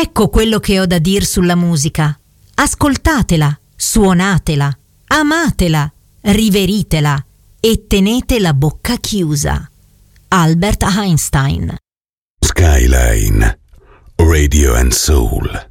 Ecco quello che ho da dir sulla musica. Ascoltatela, suonatela, amatela, riveritela e tenete la bocca chiusa. Albert Einstein. Skyline Radio and Soul.